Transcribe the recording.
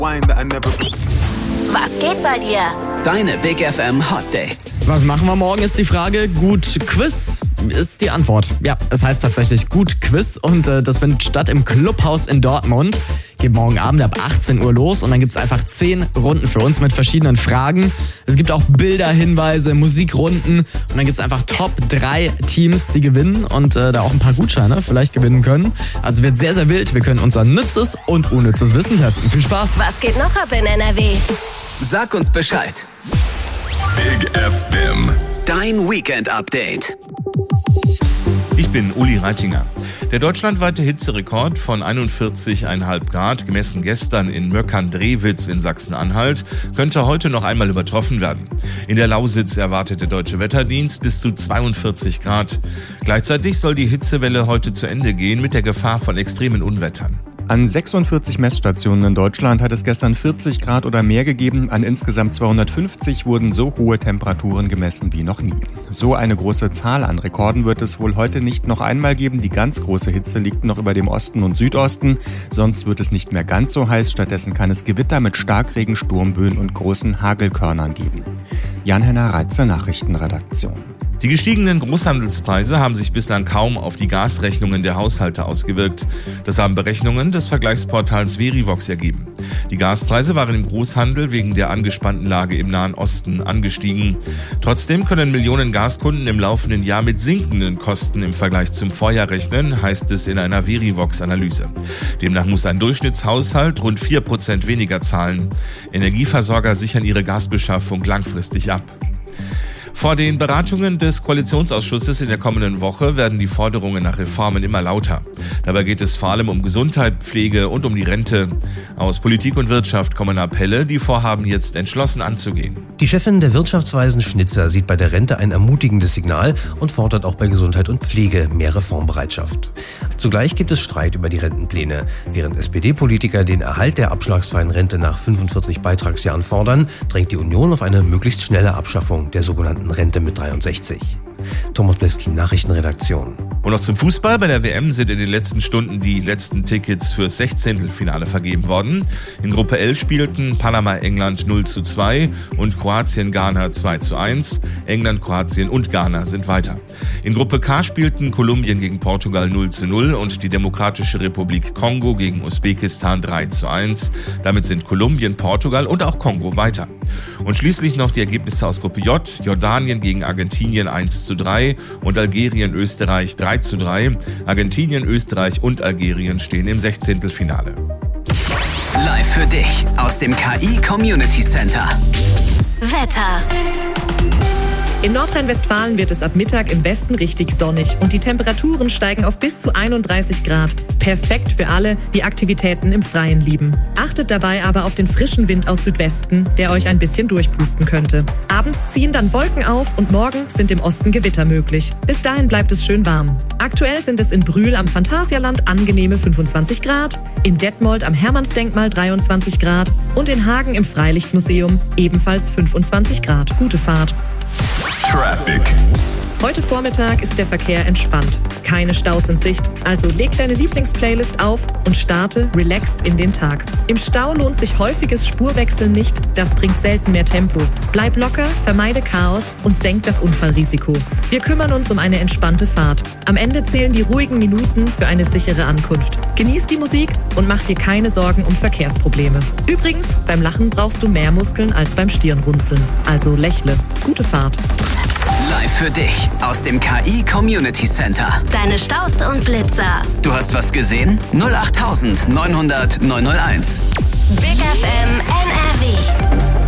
Was geht bei dir? Deine Big FM Hot Dates. Was machen wir morgen, ist die Frage. Gut Quiz ist die Antwort. Ja, es heißt tatsächlich Gut Quiz und das findet statt im Clubhaus in Dortmund. Geht morgen Abend ab 18 Uhr los und dann gibt es einfach 10 Runden für uns mit verschiedenen Fragen. Es gibt auch Bilder, Hinweise, Musikrunden und dann gibt es einfach Top 3 Teams, die gewinnen und da auch ein paar Gutscheine vielleicht gewinnen können. Also wird sehr, sehr wild. Wir können unser nützes und unnützes Wissen testen. Viel Spaß! Was geht noch ab in NRW? Sag uns Bescheid. Big FM. Dein Weekend-Update. Ich bin Uli Reitinger. Der deutschlandweite Hitzerekord von 41,5 Grad, gemessen gestern in Möckern-Drewitz in Sachsen-Anhalt, könnte heute noch einmal übertroffen werden. In der Lausitz erwartet der Deutsche Wetterdienst bis zu 42 Grad. Gleichzeitig soll die Hitzewelle heute zu Ende gehen mit der Gefahr von extremen Unwettern. An 46 Messstationen in Deutschland hat es gestern 40 Grad oder mehr gegeben. An insgesamt 250 wurden so hohe Temperaturen gemessen wie noch nie. So eine große Zahl an Rekorden wird es wohl heute nicht noch einmal geben. Die ganz große Hitze liegt noch über dem Osten und Südosten. Sonst wird es nicht mehr ganz so heiß. Stattdessen kann es Gewitter mit Starkregen, Sturmböen und großen Hagelkörnern geben. Jan-Henner Reitz zur Nachrichtenredaktion. Die gestiegenen Großhandelspreise haben sich bislang kaum auf die Gasrechnungen der Haushalte ausgewirkt. Das haben Berechnungen des Vergleichsportals Verivox ergeben. Die Gaspreise waren im Großhandel wegen der angespannten Lage im Nahen Osten angestiegen. Trotzdem können Millionen Gaskunden im laufenden Jahr mit sinkenden Kosten im Vergleich zum Vorjahr rechnen, heißt es in einer Verivox-Analyse. Demnach muss ein Durchschnittshaushalt rund 4% weniger zahlen. Energieversorger sichern ihre Gasbeschaffung langfristig ab. Vor den Beratungen des Koalitionsausschusses in der kommenden Woche werden die Forderungen nach Reformen immer lauter. Dabei geht es vor allem um Gesundheit, Pflege und um die Rente. Aus Politik und Wirtschaft kommen Appelle, die Vorhaben jetzt entschlossen anzugehen. Die Chefin der Wirtschaftsweisen Schnitzer sieht bei der Rente ein ermutigendes Signal und fordert auch bei Gesundheit und Pflege mehr Reformbereitschaft. Zugleich gibt es Streit über die Rentenpläne. Während SPD-Politiker den Erhalt der abschlagsfreien Rente nach 45 Beitragsjahren fordern, drängt die Union auf eine möglichst schnelle Abschaffung der sogenannten Rente mit 63. Thomas Bleski, Nachrichtenredaktion. Und noch zum Fußball. Bei der WM sind in den letzten Stunden die letzten Tickets fürs 16. vergeben worden. In Gruppe L spielten Panama England 0:2 und Kroatien Ghana 2:1. England, Kroatien und Ghana sind weiter. In Gruppe K spielten Kolumbien gegen Portugal 0:0 und die Demokratische Republik Kongo gegen Usbekistan 3:1. Damit sind Kolumbien, Portugal und auch Kongo weiter. Und schließlich noch die Ergebnisse aus Gruppe J. Jordanien gegen Argentinien 1:3 und Algerien, Österreich 3:3. Argentinien, Österreich und Algerien stehen im 16. Finale. Live für dich aus dem KI Community Center. Wetter. In Nordrhein-Westfalen wird es ab Mittag im Westen richtig sonnig und die Temperaturen steigen auf bis zu 31 Grad. Perfekt für alle, die Aktivitäten im Freien lieben. Achtet dabei aber auf den frischen Wind aus Südwesten, der euch ein bisschen durchpusten könnte. Abends ziehen dann Wolken auf und morgen sind im Osten Gewitter möglich. Bis dahin bleibt es schön warm. Aktuell sind es in Brühl am Phantasialand angenehme 25 Grad, in Detmold am Hermannsdenkmal 23 Grad und in Hagen im Freilichtmuseum ebenfalls 25 Grad. Gute Fahrt. Traffic. Heute Vormittag ist der Verkehr entspannt. Keine Staus in Sicht, also leg deine Lieblingsplaylist auf und starte relaxed in den Tag. Im Stau lohnt sich häufiges Spurwechseln nicht, das bringt selten mehr Tempo. Bleib locker, vermeide Chaos und senk das Unfallrisiko. Wir kümmern uns um eine entspannte Fahrt. Am Ende zählen die ruhigen Minuten für eine sichere Ankunft. Genieß die Musik und mach dir keine Sorgen um Verkehrsprobleme. Übrigens, beim Lachen brauchst du mehr Muskeln als beim Stirnrunzeln. Also lächle. Gute Fahrt. Live für dich aus dem KI Community Center. Deine Staus und Blitzer. Du hast was gesehen? 08900 901. Big FM NRW.